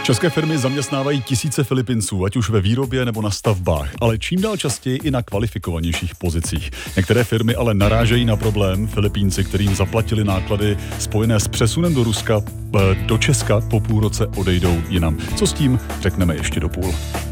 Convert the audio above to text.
České firmy zaměstnávají tisíce Filipinců, ať už ve výrobě nebo na stavbách, ale čím dál častěji i na kvalifikovanějších pozicích. Některé firmy ale narážejí na problém. Filipínci, kterým zaplatili náklady spojené s přesunem do Česka po půl roce odejdou jinam. Co s tím, řekneme ještě do půl.